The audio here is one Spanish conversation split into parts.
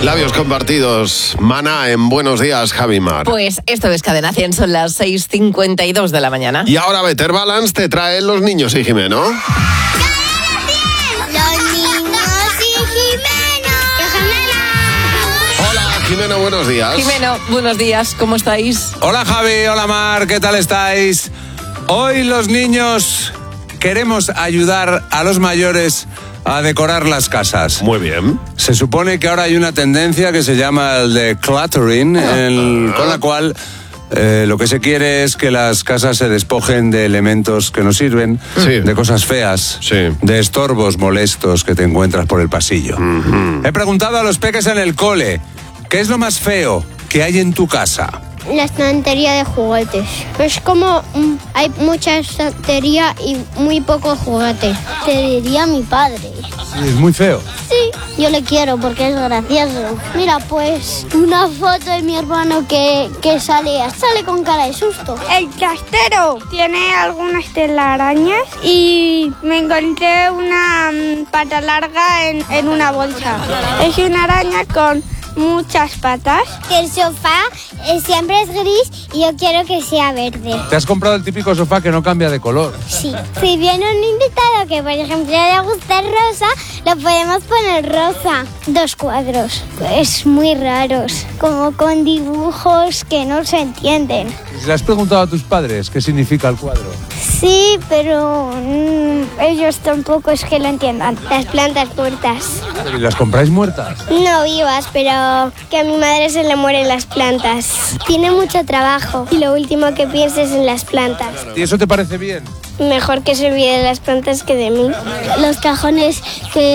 Labios compartidos, Maná en Buenos Días, Javimar. Pues esto es Cadena 100, son las 6:52 de la mañana. Y ahora Better Balance te trae los niños y Jimeno. ¡Los niños y Jimeno! Hola, Jimeno, buenos días. Jimeno, buenos días, ¿cómo estáis? Hola Javi, hola Mar, ¿qué tal estáis? Hoy los niños queremos ayudar a los mayores a decorar las casas. Muy bien. Se supone que ahora hay una tendencia que se llama el de cluttering, con la cual lo que se quiere es que las casas se despojen de elementos que no sirven, Sí. de cosas feas, Sí. de estorbos molestos que te encuentras por el pasillo. He preguntado a los peques en el cole, ¿qué es lo más feo que hay en tu casa? La estantería de juguetes. Es como hay mucha estantería y muy pocos juguetes. Te diría mi padre. Sí, es muy feo. Sí, yo le quiero porque es gracioso. Mira, pues una foto de mi hermano que sale con cara de susto. El trastero tiene algunas telarañas y me encontré una pata larga en una bolsa. Es una araña con muchas patas. Que el sofá siempre es gris y yo quiero que sea verde. ¿Te has comprado el típico sofá que no cambia de color? Sí. Si viene un invitado que, por ejemplo, le gusta rosa, lo podemos poner rosa. 2 cuadros. Es muy raros. Como con dibujos que no se entienden. ¿Y le has preguntado a tus padres qué significa el cuadro? Sí, pero ellos tampoco es que lo entiendan. Las plantas muertas. ¿Y las compráis muertas? No vivas, pero que a mi madre se le mueren las plantas. Tiene mucho trabajo y lo último que piensa es en las plantas. ¿Y eso te parece bien? Mejor que se olvide de las plantas que de mí. Los cajones que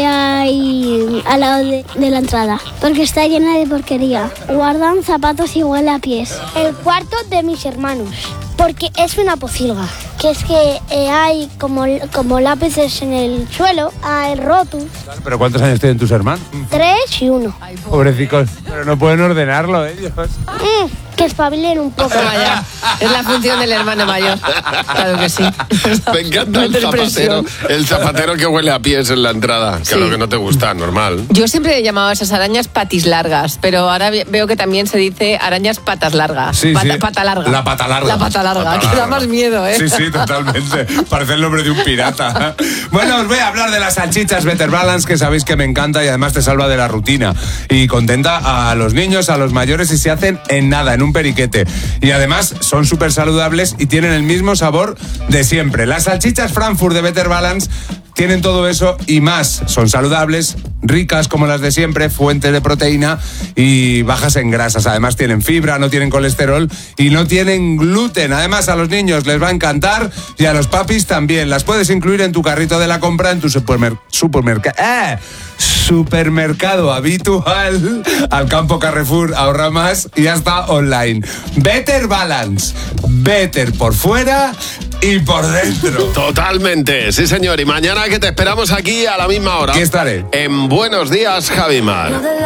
hay al lado de la entrada, porque está llena de porquería. Guardan zapatos y huele a pies. El cuarto de mis hermanos, porque es una pocilga. Que es que hay como lápices en el suelo, hay rotos. ¿Pero cuántos años tienen tus hermanos? 3 y 1. Pobrecicos, pero no pueden ordenarlo ellos. Que espabilen un poco. Vaya, es la función del hermano mayor. Claro que sí. Me encanta Meter presión. el zapatero que huele a pies en la entrada, que Sí. es lo que no te gusta, normal. Yo siempre he llamado a esas arañas patis largas, pero ahora veo que también se dice arañas patas largas. Sí, sí. Pata larga. La pata larga. La pata larga, Pata que da larga. más miedo, ¿eh? Sí, sí, totalmente. Parece el nombre de un pirata. Bueno, os voy a hablar de las salchichas Better Balance, que sabéis que me encanta y además te salva de la rutina. Y contenta a los niños, a los mayores, y se hacen en nada, en un periquete. Y además son súper saludables y tienen el mismo sabor de siempre. Las salchichas Frankfurt de Better Balance tienen todo eso y más. Son saludables, ricas como las de siempre, fuente de proteína y bajas en grasas. Además tienen fibra, no tienen colesterol y no tienen gluten. Además a los niños les va a encantar y a los papis también. Las puedes incluir en tu carrito de la compra en tu supermercado habitual, al campo Carrefour, ahorra más y hasta online. Better Balance. Better por fuera y por dentro. Totalmente, sí señor. Y mañana que te esperamos aquí a la misma hora. Aquí estaré. En Buenos Días, Javimar.